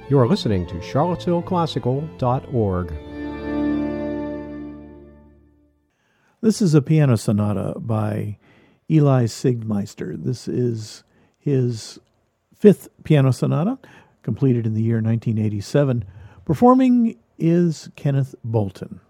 You're listening to charlottesvilleclassical.org. This is a piano sonata by Eli Siegmeister. This is his fifth piano sonata, completed in the year 1987. Performing is Kenneth Bolton.